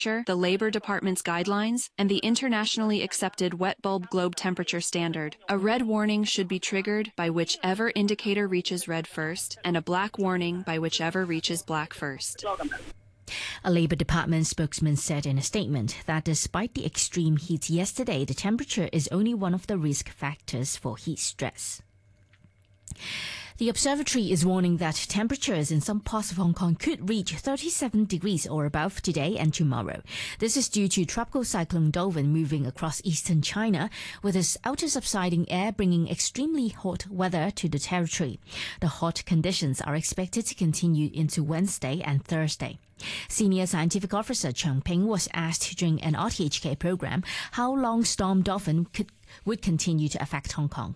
the Labor Department's guidelines, and the internationally accepted wet bulb globe temperature standard. A red warning should be triggered by whichever indicator reaches red first, and a black warning by whichever reaches black first. A Labour Department spokesman said in a statement that despite the extreme heat yesterday, the temperature is only one of the risk factors for heat stress. The observatory is warning that temperatures in some parts of Hong Kong could reach 37 degrees or above today and tomorrow. This is due to Tropical Cyclone Dolphin moving across eastern China, with its outer subsiding air bringing extremely hot weather to the territory. The hot conditions are expected to continue into Wednesday and Thursday. Senior Scientific Officer Cheng Ping was asked during an RTHK program how long Storm Dolphin would continue to affect Hong Kong.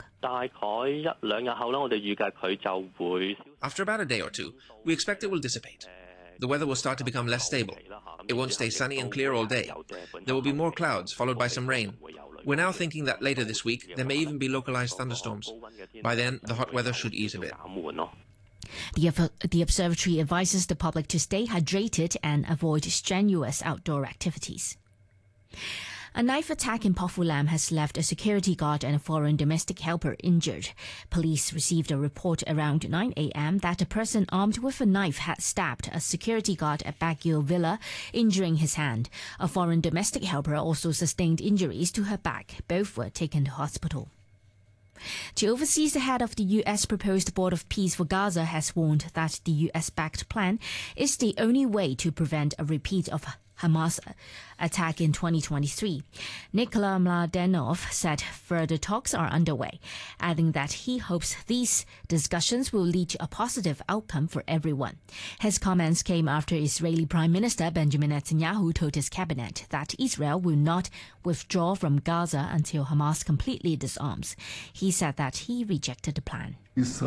After about a day or two, we expect it will dissipate. The weather will start to become less stable. It won't stay sunny and clear all day. There will be more clouds, followed by some rain. We're now thinking that later this week, there may even be localized thunderstorms. By then, the hot weather should ease a bit. The observatory advises the public to stay hydrated and avoid strenuous outdoor activities. A knife attack in Pok Fu Lam has left a security guard and a foreign domestic helper injured. Police received a report around 9 a.m. that a person armed with a knife had stabbed a security guard at Baguio Villa, injuring his hand. A foreign domestic helper also sustained injuries to her back. Both were taken to hospital. To overseas, the head of the U.S. proposed Board of Peace for Gaza has warned that the U.S.-backed plan is the only way to prevent a repeat of Hamas attack in 2023. Nikola Mladenov said further talks are underway, adding that he hopes these discussions will lead to a positive outcome for everyone. His comments came after Israeli Prime Minister Benjamin Netanyahu told his cabinet that Israel will not withdraw from Gaza until Hamas completely disarms. He said that he rejected the plan.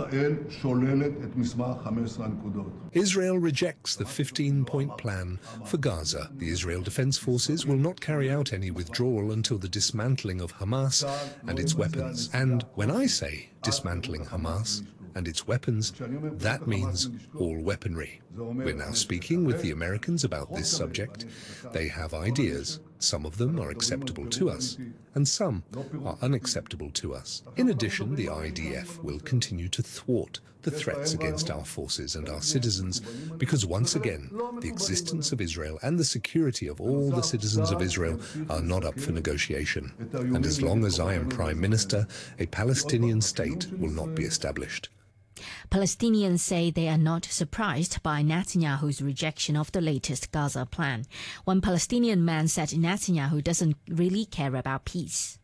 Israel rejects the 15-point plan for Gaza. The Israel Defense Forces will not carry out any withdrawal until the dismantling of Hamas and its weapons. And when I say dismantling Hamas and its weapons, that means all weaponry. We're now speaking with the Americans about this subject. They have ideas. Some of them are acceptable to us, and some are unacceptable to us. In addition, the IDF will continue to thwart the threats against our forces and our citizens, because once again, the existence of Israel and the security of all the citizens of Israel are not up for negotiation. And as long as I am Prime Minister, a Palestinian state will not be established. Palestinians say they are not surprised by Netanyahu's rejection of the latest Gaza plan. One Palestinian man said Netanyahu doesn't really care about peace.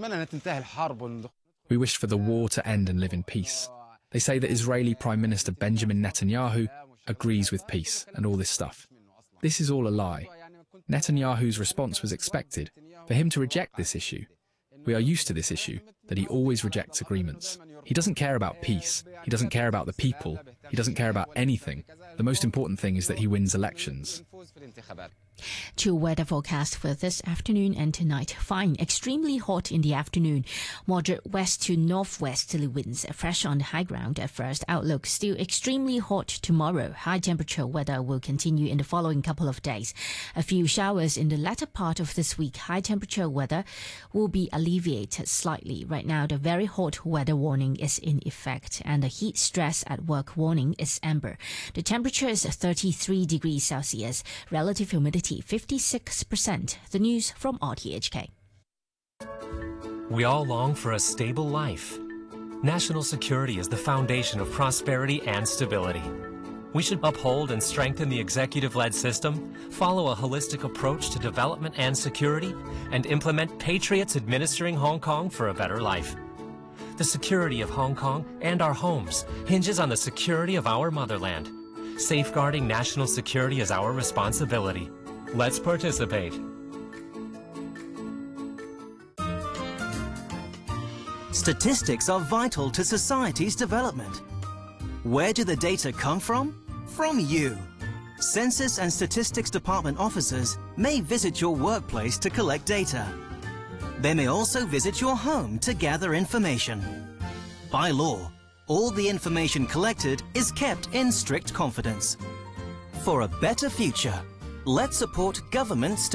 We wished for the war to end and live in peace. They say that Israeli Prime Minister Benjamin Netanyahu agrees with peace and all this stuff. This is all a lie. Netanyahu's response was expected, for him to reject this issue. We are used to this issue, that he always rejects agreements. He doesn't care about peace. He doesn't care about the people. He doesn't care about anything. The most important thing is that he wins elections. To weather forecast for this afternoon and tonight. Fine, extremely hot in the afternoon. Moderate west to northwesterly winds, fresh on the high ground at first. Outlook still extremely hot tomorrow. High temperature weather will continue in the following couple of days. A few showers in the latter part of this week. High temperature weather will be alleviated slightly. Right now, the very hot weather warning is in effect, and the heat stress at work warning is amber. The temperature is 33 degrees Celsius. Relative humidity 56%. The news from RTHK. We all long for a stable life. National security is the foundation of prosperity and stability. We should uphold and strengthen the executive-led system, follow a holistic approach to development and security, and implement patriots administering Hong Kong for a better life. The security of Hong Kong and our homes hinges on the security of our motherland. Safeguarding national security is our responsibility. Let's participate. Statistics are vital to society's development. Where do the data come from? From you. Census and Statistics Department officers may visit your workplace to collect data. They may also visit your home to gather information. By law, all the information collected is kept in strict confidence. For a better future, Let's support governments to